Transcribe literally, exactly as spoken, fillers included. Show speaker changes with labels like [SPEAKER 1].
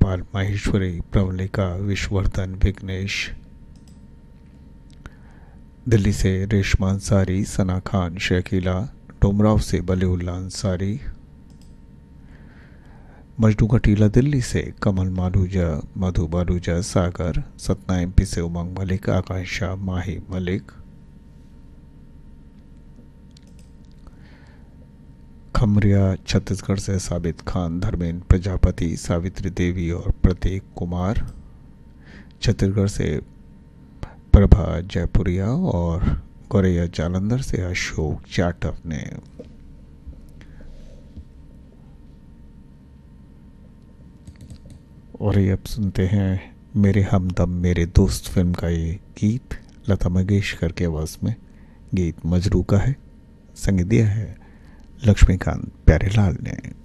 [SPEAKER 1] गोपाल माहेश्वरी, प्रवलिका, विश्ववर्धन, विघ्नेश। दिल्ली से रेशमा अंसारी, सना खान, शकीला। डोमराव से बलीउल्ला अंसारी। मजनू कटीला दिल्ली से कमल मालूजा, मधु बालूजा, सागर। सतना एमपी से उमंग मलिक, आकांक्षा, माही मलिक। खमरिया छत्तीसगढ़ से साबित खान, धर्मेंद्र प्रजापति, सावित्री देवी और प्रतीक कुमार। छत्तीसगढ़ से प्रभा जयपुरिया और गोरैया जालंधर से अशोक जाटव ने। और ये अब सुनते हैं मेरे हमदम मेरे दोस्त फिल्म का ये गीत लता मंगेशकर के आवाज में। गीत मजरू का है, संगीत दिया है लक्ष्मीकांत प्यारेलाल ने।